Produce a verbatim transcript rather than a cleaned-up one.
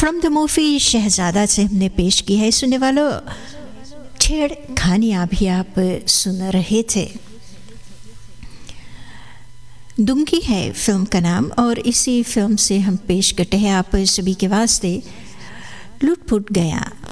From the movie शहजादा से हमने पेश की है। सुनने वालों, छेड़ खानियाँ भी आप सुन रहे थे। दुंगी है फिल्म का नाम, और इसी फिल्म से हम पेश करते हैं आप सभी के वास्ते लुट पुट गया।